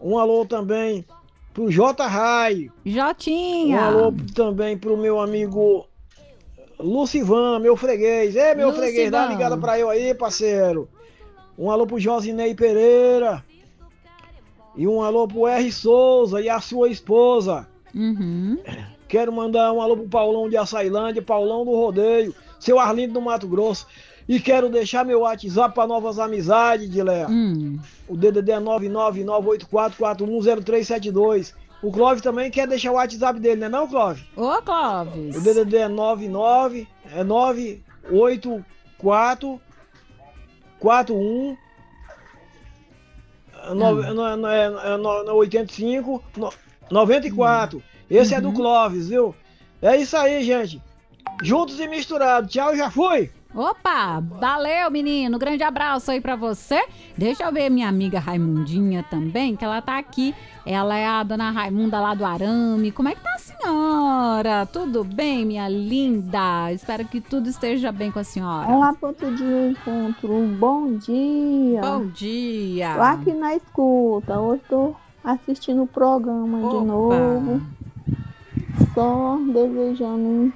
Um alô também pro J. Rai. Um Jotinha. alô também pro meu amigo Lucivan, meu freguês. Ei, meu freguês, dá uma ligada Lucivan. pra eu aí, parceiro. Um alô pro Josinei Pereira. E um alô pro R. Souza e a sua esposa. Uhum. Quero mandar um alô pro Paulão de Açailândia, Paulão do Rodeio, seu Arlindo do Mato Grosso. E quero deixar meu WhatsApp para novas amizades, Dileia. O DDD é 99984410372. O Clóvis também quer deixar o WhatsApp dele, né não, Clóvis? Ô, Clóvis. O DDD é 98441 85 94. Esse é do Clóvis, viu? É isso aí, gente. Juntos e misturados. Tchau, já fui. Opa, valeu, menino. Grande abraço aí pra você. Deixa eu ver minha amiga Raimundinha também, que ela tá aqui. Ela é a dona Raimunda lá do Arame. Como é que tá a senhora? Tudo bem, minha linda? Espero que tudo esteja bem com a senhora. Olá, ponto de encontro. Bom dia. Bom dia. Tô aqui na escuta. Hoje tô assistindo o programa de novo. Só desejando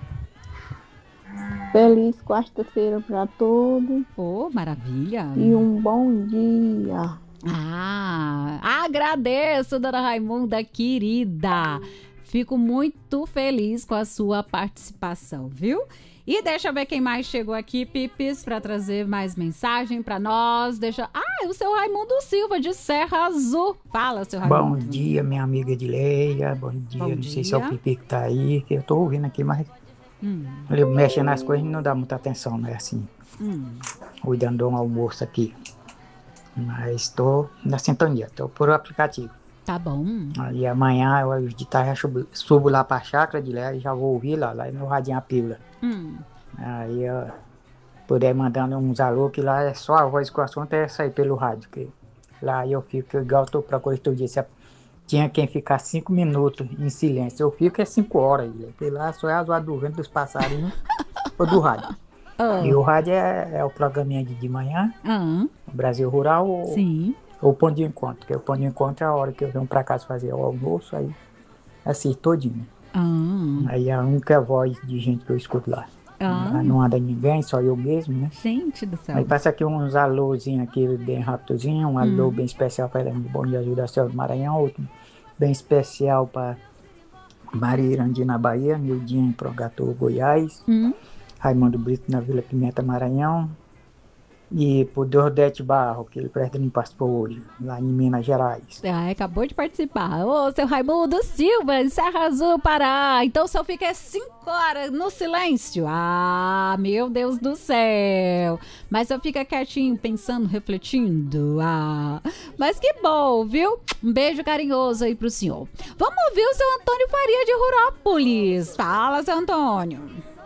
feliz quarta-feira para todos. Oh, maravilha. E um bom dia. Agradeço, dona Raimunda, querida. Fico muito feliz com a sua participação, viu? E deixa eu ver quem mais chegou aqui, Pipis, para trazer mais mensagem para nós. O seu Raimundo Silva, de Serra Azul. Fala, seu Raimundo. Bom dia, minha amiga Edileia. Bom dia. Não sei se é o Pipi que tá aí, que eu tô ouvindo aqui, mas ele mexe nas coisas e não dá muita atenção, né? Assim, cuidando do almoço aqui. Mas tô na sintonia, tô por aplicativo. Tá bom. Aí amanhã, eu de tarde, já subo lá pra chácara de lá e já vou ouvir lá no radinho a pílula. Aí eu puder mandando uns alô, que lá é só a voz que o assunto é sair pelo rádio. Que lá eu fico igual eu tô procurando todo dia. Se tinha quem ficar 5 minutos em silêncio, eu fico 5 horas. Porque lá só é a zoada do vento dos passarinhos ou do rádio. E o rádio é o programinha de manhã, Brasil Rural ou Ponto de Encontro. Porque o Ponto de Encontro é a hora que eu venho pra casa fazer o almoço, aí assim, todinho. Aí é a única voz de gente que eu escuto lá. Não anda ninguém, só eu mesmo, né? Gente do céu. Aí passa aqui uns alôzinhos aqui bem rapidozinho, um alô bem especial para ela, Bom Dia Ajuda Céu do Maranhão, outro bem especial para Maria Irandi na Bahia, Mildinha em Prongatu, Goiás, Raimundo Brito na Vila Pimenta, Maranhão, e pro Deodete Barro, que ele parece que não participou hoje, lá em Minas Gerais. Acabou de participar. Ô, seu Raimundo Silva, em Serra Azul, Pará. Então o senhor fica 5 horas no silêncio. Meu Deus do céu. Mas eu fico quietinho, pensando, refletindo. Mas que bom, viu? Um beijo carinhoso aí pro senhor. Vamos ouvir o seu Antônio Faria de Rurópolis. Fala, seu Antônio.